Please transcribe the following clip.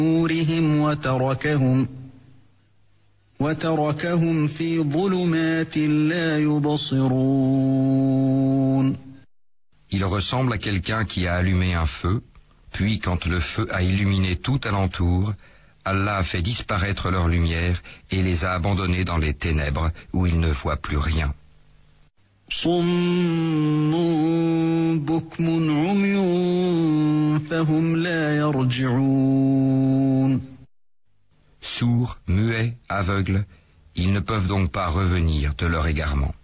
نورهم وتركهم في ظلمات لا يبصرون. Il ressemble à quelqu'un qui a allumé un feu, puis quand le feu a illuminé tout alentour, Allah a fait disparaître leur lumière et les a abandonnés dans les ténèbres où ils ne voient plus rien. صم بكم عمي فهم لا يرجعون. Sourds, muets, aveugles, ils ne peuvent donc pas revenir de leur égarement.